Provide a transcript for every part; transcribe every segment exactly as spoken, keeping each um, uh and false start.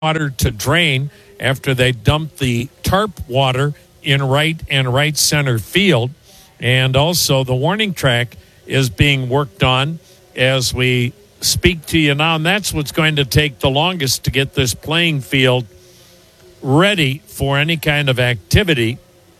water to drain after they dumped the tarp water in right and right center field. And also the warning track is being worked on as we speak to you now. And that's what's going to take the longest to get this playing field ready for any kind of activity.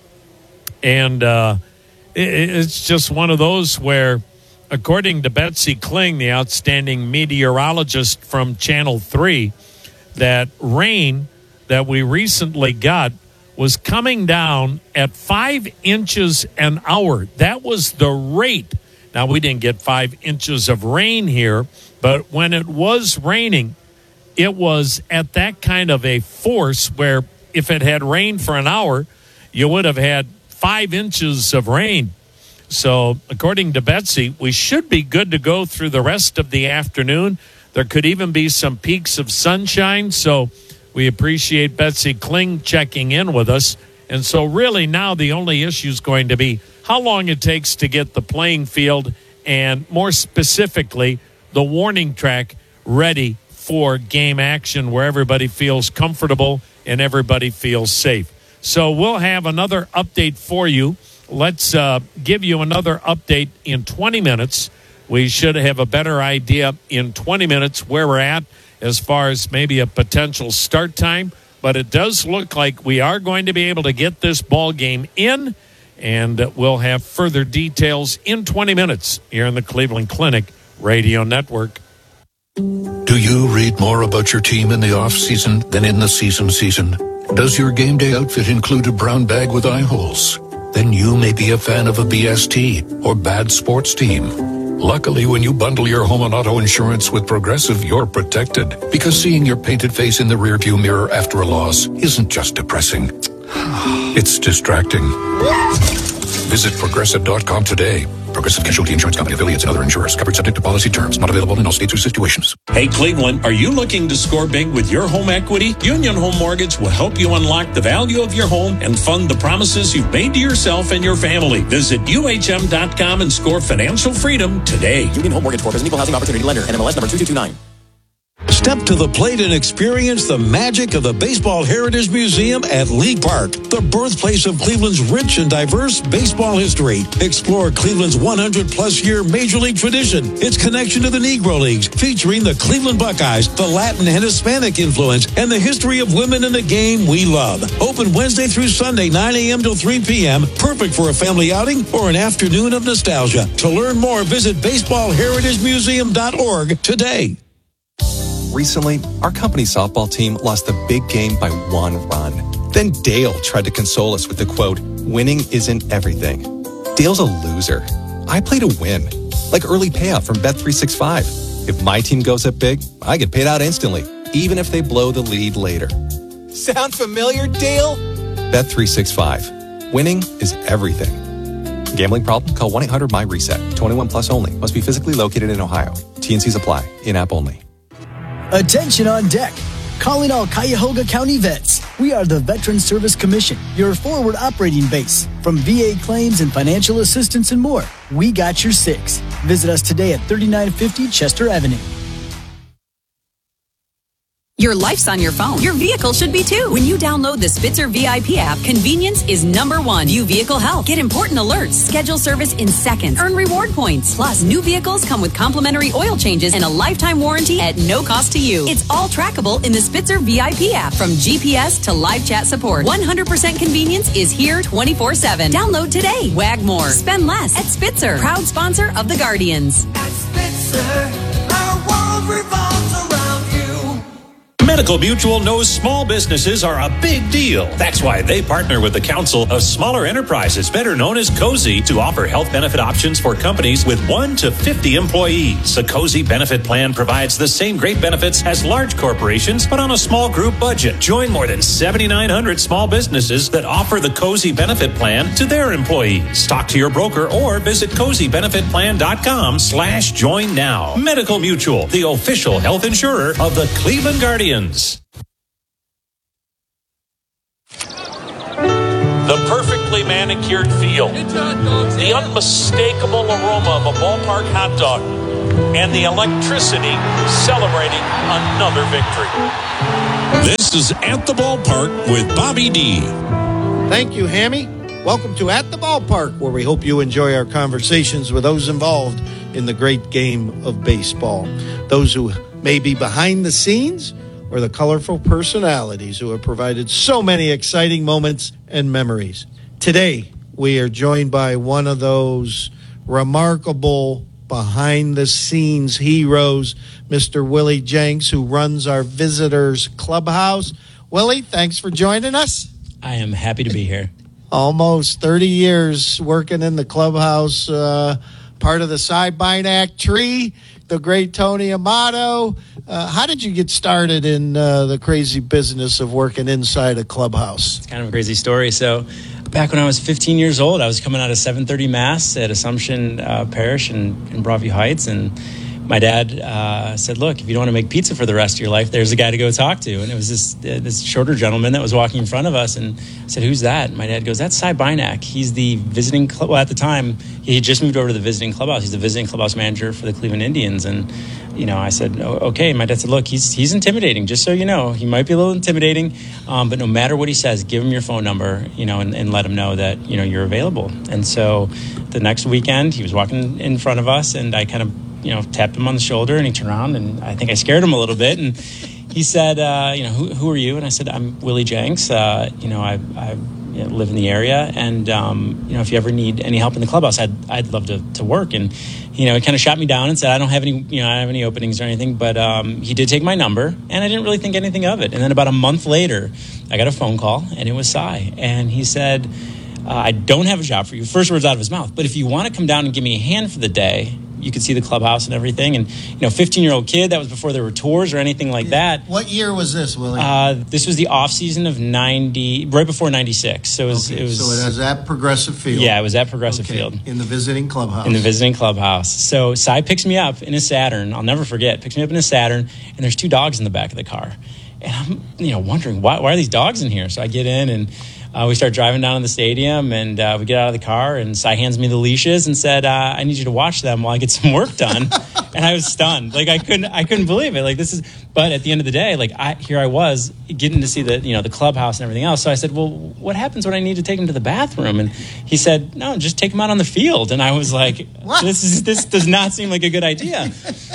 And uh, it, it's just one of those where, according to Betsy Kling, the outstanding meteorologist from Channel three, that rain that we recently got was coming down at five inches an hour. That was the rate. Now, we didn't get five inches of rain here, but when it was raining, it was at that kind of a force where if it had rained for an hour, you would have had five inches of rain. So, according to Betsy, we should be good to go through the rest of the afternoon. There could even be some peaks of sunshine, so we appreciate Betsy Kling checking in with us. And so really now the only issue is going to be how long it takes to get the playing field and, more specifically, the warning track ready for game action where everybody feels comfortable and everybody feels safe. So we'll have another update for you. Let's uh, give you another update in twenty minutes. We should have a better idea in twenty minutes where we're at as far as maybe a potential start time. But it does look like we are going to be able to get this ball game in, and we'll have further details in twenty minutes here in the Cleveland Clinic Radio Network. Do you read more about your team in the off-season than in the season season? Does your game day outfit include a brown bag with eye holes? Then you may be a fan of a B S T or bad sports team. Luckily, when you bundle your home and auto insurance with Progressive, you're protected. Because seeing your painted face in the rearview mirror after a loss isn't just depressing. It's distracting. Visit Progressive dot com today. Progressive Casualty Insurance Company, affiliates, and other insurers. Covered subject to policy terms. Not available in all states or situations. Hey, Cleveland, are you looking to score big with your home equity? Union Home Mortgage will help you unlock the value of your home and fund the promises you've made to yourself and your family. Visit U H M dot com and score financial freedom today. Union Home Mortgage Corp is an equal housing opportunity lender. N M L S number two two two nine. Step to the plate and experience the magic of the Baseball Heritage Museum at League Park, the birthplace of Cleveland's rich and diverse baseball history. Explore Cleveland's one hundred plus year Major League tradition, its connection to the Negro Leagues, featuring the Cleveland Buckeyes, the Latin and Hispanic influence, and the history of women in the game we love. Open Wednesday through Sunday, nine a.m. till three p.m. Perfect for a family outing or an afternoon of nostalgia. To learn more, visit baseball heritage museum dot org today. Recently, our company's softball team lost the big game by one run. Then Dale tried to console us with the quote, "Winning isn't everything." Dale's a loser. I play to win, like early payout from Bet three sixty-five. If my team goes up big, I get paid out instantly, even if they blow the lead later. Sound familiar, Dale? Bet three sixty-five. Winning is everything. Gambling problem? Call one eight hundred my reset. twenty-one plus only. Must be physically located in Ohio. T and Cs apply. In-app only. Attention on deck. Calling all Cuyahoga County vets. We are the Veteran Service Commission, your forward operating base. From V A claims and financial assistance and more, we got your six. Visit us today at thirty-nine fifty Chester Avenue. Your life's on your phone. Your vehicle should be too. When you download the Spitzer V I P app, convenience is number one. View vehicle health. Get important alerts. Schedule service in seconds. Earn reward points. Plus, new vehicles come with complimentary oil changes and a lifetime warranty at no cost to you. It's all trackable in the Spitzer V I P app. From G P S to live chat support, one hundred percent convenience is here twenty-four seven. Download today. Wag more. Spend less at Spitzer. Proud sponsor of the Guardians. At Spitzer, our world revolves around you. Medical Mutual knows small businesses are a big deal. That's why they partner with the Council of Smaller Enterprises, better known as COSI, to offer health benefit options for companies with one to fifty employees. The COSI benefit plan provides the same great benefits as large corporations, but on a small group budget. Join more than seventy-nine hundred small businesses that offer the COSI benefit plan to their employees. Talk to your broker or visit cozy benefit plan dot com slash join now. Medical Mutual, the official health insurer of the Cleveland Guardians. The perfectly manicured field, the unmistakable aroma of a ballpark hot dog, and the electricity celebrating another victory. This is At the Ballpark with Bobby D. Thank you, Hammy. Welcome to At the Ballpark, where we hope you enjoy our conversations with those involved in the great game of baseball. Those who may be behind the scenes or the colorful personalities who have provided so many exciting moments and memories. Today, we are joined by one of those remarkable behind-the-scenes heroes, Mister Willie Jenks, who runs our visitors clubhouse. Willie, thanks for joining us. I am happy to be here. Almost thirty years working in the clubhouse, uh, part of the Cy Bynack tree, the great Tony Amato. Uh, how did you get started in uh, the crazy business of working inside a clubhouse? It's kind of a crazy story. So back when I was fifteen years old, I was coming out of seven thirty Mass at Assumption uh, Parish in, in Broadview Heights, and my dad uh, said, look, if you don't want to make pizza for the rest of your life, there's a guy to go talk to. And it was this uh, this shorter gentleman that was walking in front of us, and I said, who's that? And my dad goes, that's Cy Bynack. He's the visiting club. Well, at the time, he had just moved over to the visiting clubhouse. He's the visiting clubhouse manager for the Cleveland Indians. And, you know, I said, oh, okay. And my dad said, look, he's he's intimidating, just so you know. He might be a little intimidating, um, but no matter what he says, give him your phone number, you know, and, and let him know that, you know, you're available. And so the next weekend, he was walking in front of us, and I kind of, you know, tapped him on the shoulder, and he turned around, and I think I scared him a little bit. And he said, uh, you know, who, who are you? And I said, I'm Willie Jenks. Uh, you know, I, I you know, live in the area, and, um, you know, if you ever need any help in the clubhouse, I'd, I'd love to, to work. And, you know, he kind of shot me down and said, I don't have any, you know, I don't have any openings or anything, but um, he did take my number, and I didn't really think anything of it. And then about a month later, I got a phone call, and it was Cy. And he said, uh, I don't have a job for you. First words out of his mouth. But if you want to come down and give me a hand for the day, you could see the clubhouse and everything. And, you know, fifteen-year-old kid, that was before there were tours or anything like that. What year was this, Willie? Uh, this was the off season of ninety, right before ninety-six. So it was. Okay, it was so it was at Progressive Field. Yeah, it was at Progressive okay, Field. In the visiting clubhouse. In the visiting clubhouse. So Cy picks me up in a Saturn. I'll never forget. Picks me up in a Saturn, and there's two dogs in the back of the car. And I'm, you know, wondering, why, why are these dogs in here? So I get in, and Uh, we start driving down to the stadium, and uh, we get out of the car, and Cy hands me the leashes and said, uh, I need you to watch them while I get some work done. And I was stunned. Like, I couldn't I couldn't believe it. Like, this is, but at the end of the day, like, I, here I was getting to see the, you know, the clubhouse and everything else. So I said, well, what happens when I need to take him to the bathroom? And he said, no, just take him out on the field. And I was like, what? this is this does not seem like a good idea.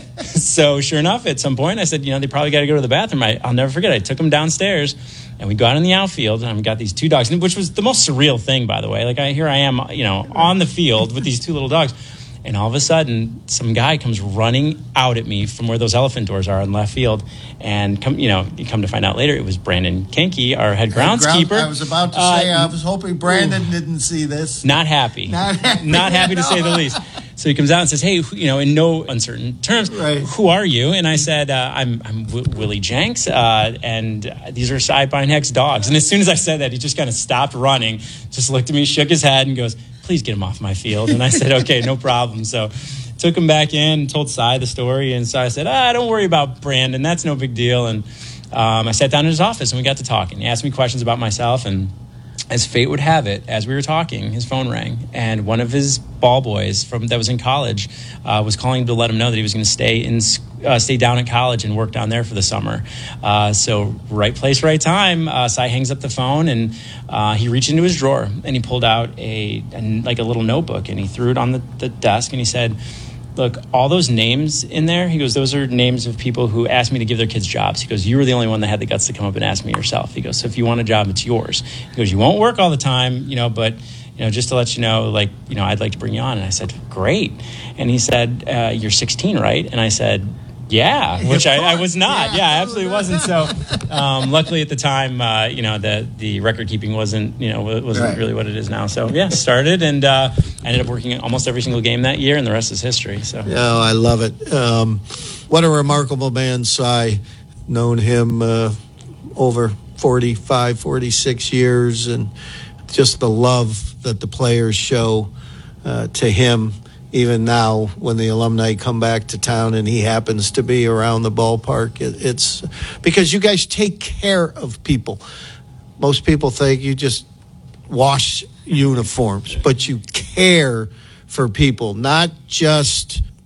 So sure enough, at some point, I said, you know, they probably got to go to the bathroom. I, I'll never forget. I took him downstairs, and we go out in the outfield, and I've got these two dogs, which was the most surreal thing, by the way. Like, I, here I am, you know, on the field with these two little dogs. And all of a sudden, some guy comes running out at me from where those elephant doors are in left field. And, come, you know, you come to find out later, it was Brandon Kenke, our head groundskeeper. I was about to say, uh, I was hoping Brandon ooh, didn't see this. Not happy. Not happy. Not happy to say the least. So he comes out and says, hey, you know, in no uncertain terms, right. Who are you? And I said, uh, I'm, I'm w- Willie Jenks, uh, and these are Cy Bynack's dogs. And as soon as I said that, he just kind of stopped running, just looked at me, shook his head, and goes, please get him off my field. And I said, okay, no problem. So took him back in, told Cy the story, and Cy said, ah, don't worry about Brandon. That's no big deal. And um, I sat down in his office, and we got to talking. He asked me questions about myself, and as fate would have it, as we were talking, his phone rang, and one of his ball boys from that was in college uh, was calling to let him know that he was going to stay in uh, stay down at college and work down there for the summer. Uh, so right place, right time. Uh, Cy hangs up the phone, and uh, he reached into his drawer, and he pulled out a, a like a little notebook, and he threw it on the, the desk, and he said, look, all those names in there, he goes, those are names of people who asked me to give their kids jobs. He goes, you were the only one that had the guts to come up and ask me yourself. He goes, so if you want a job, it's yours. He goes, you won't work all the time, you know, but, you know, just to let you know, like, you know, I'd like to bring you on. And I said, great. And he said, uh, you're sixteen, right? And I said, yeah, which I, I was not. Yeah, I absolutely wasn't. So um, luckily at the time, uh, you know, the the record keeping wasn't, you know, wasn't right. really what it is now. So, yeah, started and uh, ended up working almost every single game that year, and the rest is history. So, yeah, I love it. Um, what a remarkable man, Cy. Known him uh, over forty-five, forty-six years, and just the love that the players show uh, to him. Even now, when the alumni come back to town and he happens to be around the ballpark, it, it's because you guys take care of people. Most people think you just wash uniforms, but you care for people, not just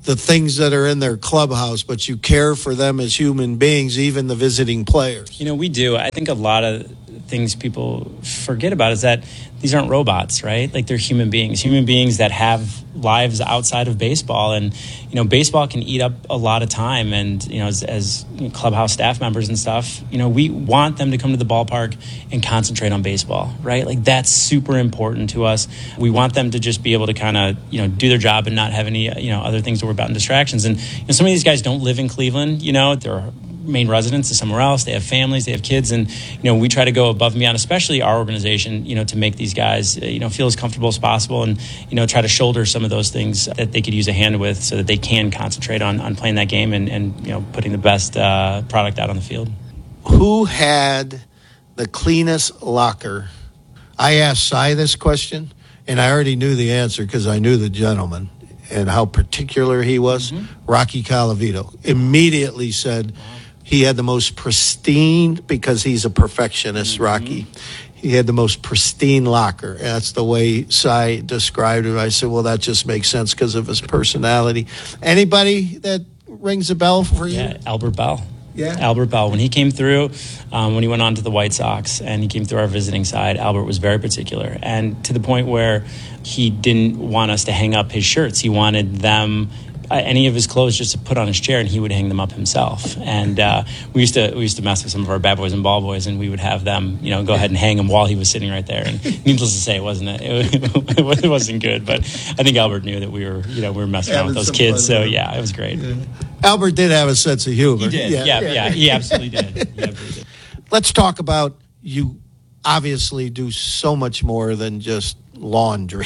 the things that are in their clubhouse, but you care for them as human beings, even the visiting players. You know, we do. I think a lot of things people forget about is that these aren't robots, right? Like, they're human beings, human beings that have lives outside of baseball. And, you know, baseball can eat up a lot of time. And, you know, as, as clubhouse staff members and stuff, you know, we want them to come to the ballpark and concentrate on baseball, right? Like, that's super important to us. We want them to just be able to kind of, you know, do their job and not have any, you know, other things to worry about and distractions. And, you know, some of these guys don't live in Cleveland, you know, they're main residence is somewhere else. They have families, they have kids, and you know we try to go above and beyond, especially our organization, you know, to make these guys you know feel as comfortable as possible, and you know try to shoulder some of those things that they could use a hand with, so that they can concentrate on on playing that game and and you know putting the best uh, product out on the field. Who had the cleanest locker? I asked Cy this question, and I already knew the answer because I knew the gentleman and how particular he was. Mm-hmm. Rocky Colavito immediately said. He had the most pristine, because he's a perfectionist, mm-hmm. Rocky. He had the most pristine locker. And that's the way Cy described it. I said, well, that just makes sense because of his personality. Anybody that rings a bell for you? Yeah, Albert Bell. Yeah. Albert Bell. When he came through, um, when he went on to the White Sox and he came through our visiting side, Albert was very particular. And to the point where he didn't want us to hang up his shirts. He wanted them... Uh, any of his clothes just to put on his chair, and he would hang them up himself. And uh, we used to we used to mess with some of our bad boys and ball boys, and we would have them, you know, go ahead and hang them while he was sitting right there. And needless to say, it wasn't it, it wasn't good. But I think Albert knew that we were, you know, we were messing around with those kids. So yeah, it was great. Yeah. Albert did have a sense of humor. He did. Yeah, yeah, yeah, yeah he absolutely did. He absolutely did. Let's talk about, you obviously do so much more than just laundry.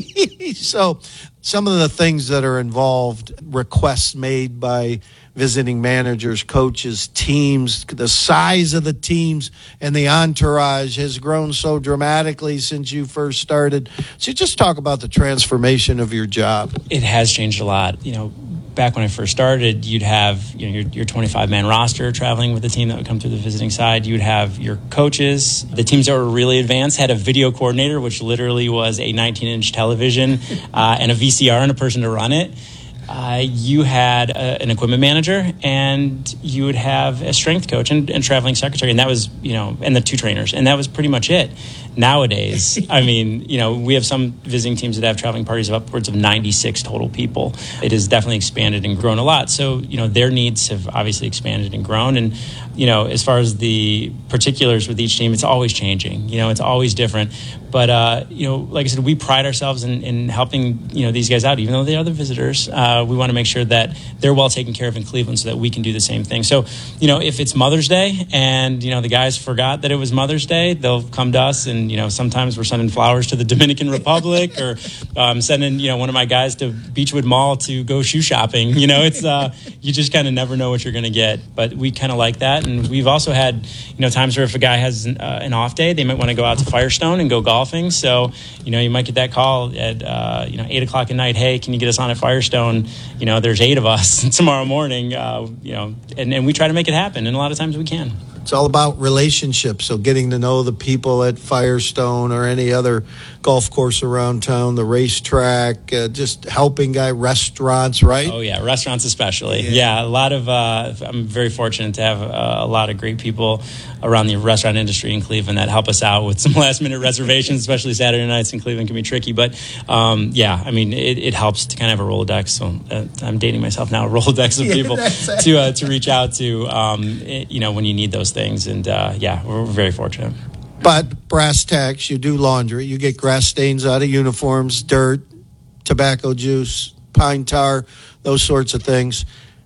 So some of the things that are involved, requests made by visiting managers, coaches, teams, the size of the teams and the entourage has grown so dramatically since you first started. So just talk about the transformation of your job. It has changed a lot. You know, back when I first started, you'd have you know, your, your twenty-five man roster traveling with the team that would come through the visiting side. You'd have your coaches. The teams that were really advanced had a video coordinator, which literally was a nineteen inch television uh, and a V C R and a person to run it. Uh, you had a, an equipment manager, and you would have a strength coach and, and traveling secretary, and that was, you know, and the two trainers, and that was pretty much it. Nowadays, I mean, you know, we have some visiting teams that have traveling parties of upwards of ninety-six total people. It has definitely expanded and grown a lot. So, you know, their needs have obviously expanded and grown. And, you know, as far as the particulars with each team, it's always changing. You know, it's always different. But, uh, you know, like I said, we pride ourselves in, in helping, you know, these guys out, even though they are the visitors. Uh, we want to make sure that they're well taken care of in Cleveland so that we can do the same thing. So, you know, if it's Mother's Day and, you know, the guys forgot that it was Mother's Day, they'll come to us, and, you know, sometimes we're sending flowers to the Dominican Republic, or um, sending, you know, one of my guys to Beechwood Mall to go shoe shopping. You know, it's, uh, you just kind of never know what you're going to get. But we kind of like that. And we've also had, you know, times where if a guy has an, uh, an off day, they might want to go out to Firestone and go golfing. So, you know, you might get that call at, uh, you know, eight o'clock at night. Hey, can you get us on at Firestone? You know, there's eight of us tomorrow morning, uh, you know, and, and we try to make it happen. And a lot of times we can. It's all about relationships. So getting to know the people at Firestone or any other golf course around town, the racetrack, uh, just helping guy restaurants, right? Oh, yeah, restaurants especially. Yeah, yeah a lot of, uh, I'm very fortunate to have uh, a lot of great people around the restaurant industry in Cleveland that help us out with some last minute reservations, especially Saturday nights in Cleveland can be tricky. But um, yeah, I mean, it, it helps to kind of have a Rolodex. So uh, I'm dating myself now, a Rolodex of yeah, people to uh, to reach out to, um, it, you know, when you need those things. And uh, yeah, we're very fortunate. But brass tacks, you do laundry. You get grass stains out of uniforms, dirt, tobacco juice, pine tar, those sorts of things.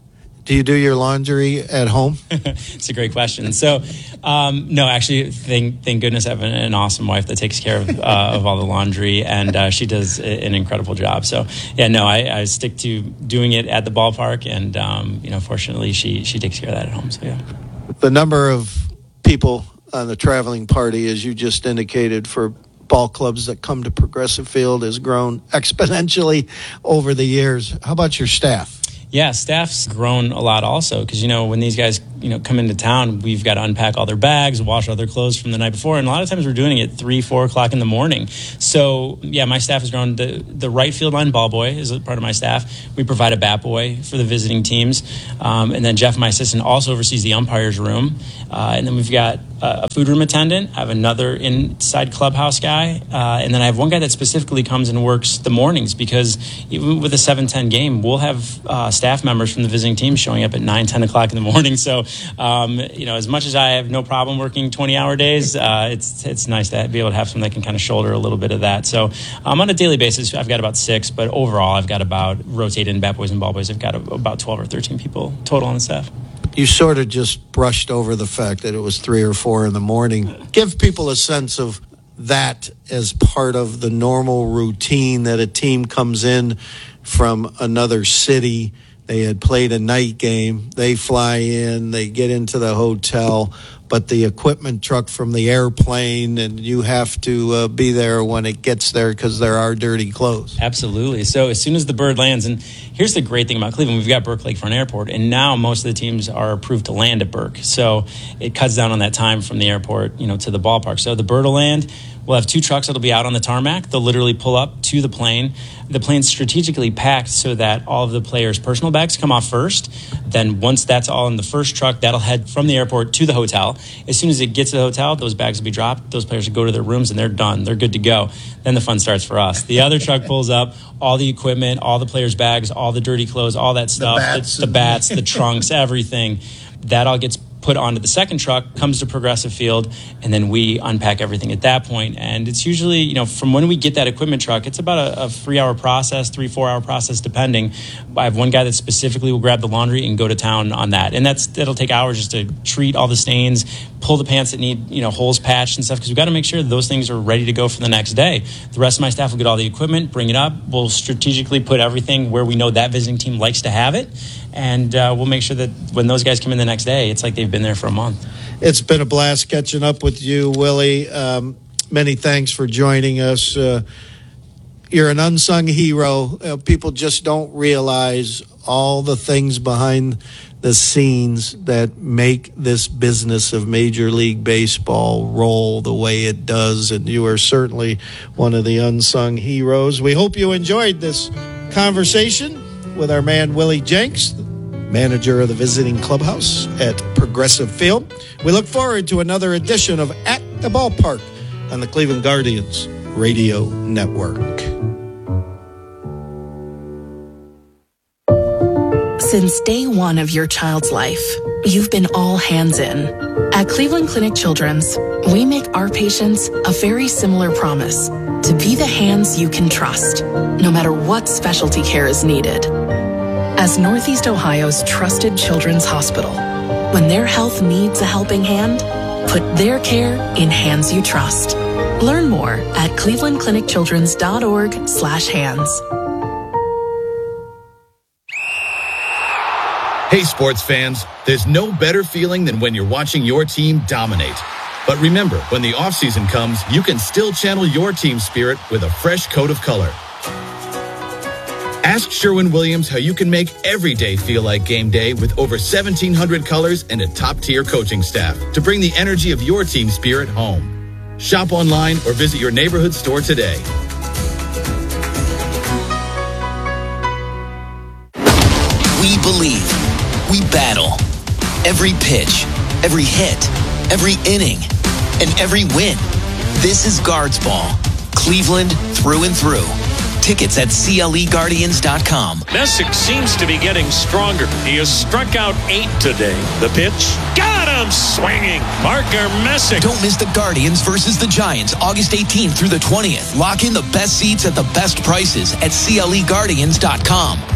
Do you do your laundry at home? It's a great question. So, um, no, actually, thank, thank goodness I have an, an awesome wife that takes care of, uh, of all the laundry, and uh, she does an incredible job. So, yeah, no, I, I stick to doing it at the ballpark, and, um, you know, fortunately, she, she takes care of that at home. So, yeah. The number of people on the traveling party, as you just indicated, for ball clubs that come to Progressive Field has grown exponentially over the years. How about your staff? Yeah, staff's grown a lot also because, you know, when these guys, you know, come into town, we've got to unpack all their bags, wash all their clothes from the night before. And a lot of times we're doing it at three, four o'clock in the morning. So, yeah, my staff has grown. The, the right field line ball boy is a part of my staff. We provide a bat boy for the visiting teams. Um, and then Jeff, my assistant, also oversees the umpire's room. Uh, and then we've got a food room attendant. I have another inside clubhouse guy. Uh, and then I have one guy that specifically comes and works the mornings because even with a seven ten game, we'll have uh, staff members from the visiting team showing up at nine, ten o'clock in the morning. So, um, you know, as much as I have no problem working twenty-hour days, uh, it's it's nice to be able to have someone that can kind of shoulder a little bit of that. So um, on a daily basis, I've got about six, but overall, I've got about, rotated in bat boys and ball boys, I've got about twelve or thirteen people total on the staff. You sort of just brushed over the fact that it was three or four in the morning. Give people a sense of that as part of the normal routine that a team comes in from another city. They had played a night game. They fly in, they get into the hotel, but the equipment truck from the airplane, and you have to uh, be there when it gets there because there are dirty clothes. Absolutely. So as soon as the bird lands, and here's the great thing about Cleveland, we've got Burke Lakefront Airport, and now most of the teams are approved to land at Burke. So it cuts down on that time from the airport, you know, to the ballpark. So the bird will land. We'll have two trucks that'll be out on the tarmac. They'll literally pull up to the plane. The plane's strategically packed so that all of the players' personal bags come off first. Then once that's all in the first truck, that'll head from the airport to the hotel. As soon as it gets to the hotel, those bags will be dropped. Those players will go to their rooms, and they're done. They're good to go. Then the fun starts for us. The other truck pulls up, all the equipment, all the players' bags, all the dirty clothes, all that stuff, the bats, the, the, bats, the trunks, everything. That all gets put onto the second truck, comes to Progressive Field, and then we unpack everything at that point. And it's usually, you know, from when we get that equipment truck, it's about a, a three-hour process, three, four-hour process, depending. I have one guy that specifically will grab the laundry and go to town on that. And that's that'll take hours just to treat all the stains, pull the pants that need, you know, holes patched and stuff, because we've got to make sure that those things are ready to go for the next day. The rest of my staff will get all the equipment, bring it up. We'll strategically put everything where we know that visiting team likes to have it. And uh, we'll make sure that when those guys come in the next day, it's like they've been there for a month. It's been a blast catching up with you, Willie. Um, many thanks for joining us. Uh, you're an unsung hero. Uh, people just don't realize all the things behind the scenes that make this business of Major League Baseball roll the way it does. And you are certainly one of the unsung heroes. We hope you enjoyed this conversation with our man Willie Jenks, manager of the visiting clubhouse at Progressive Field. We look forward to another edition of At the Ballpark on the Cleveland Guardians Radio Network. Since day one of your child's life, you've been all hands in. At Cleveland Clinic Children's, we make our patients a very similar promise: to be the hands you can trust, no matter what specialty care is needed. As Northeast Ohio's trusted children's hospital, when their health needs a helping hand, put their care in hands you trust. Learn more at cleveland clinic children's dot org slash hands. Hey, sports fans, there's no better feeling than when you're watching your team dominate. But remember, when the offseason comes, you can still channel your team spirit with a fresh coat of color. Ask Sherwin-Williams how you can make every day feel like game day with over seventeen hundred colors and a top-tier coaching staff to bring the energy of your team spirit home. Shop online or visit your neighborhood store today. We believe. We battle. Every pitch, every hit, every inning, and every win. This is Guards Ball. Cleveland through and through. Tickets at C L E Guardians dot com. Messick seems to be getting stronger. He has struck out eight today. The pitch, got him swinging. Parker Messick. Don't miss the Guardians versus the Giants, August eighteenth through the twentieth. Lock in the best seats at the best prices at C L E Guardians dot com.